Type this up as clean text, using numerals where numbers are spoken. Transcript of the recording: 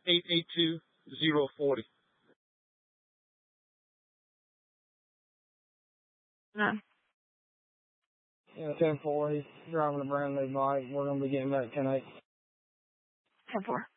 882-040. None. Yeah, 10-4. He's driving a brand new bike. We're going to be getting back 10-8. 10-4.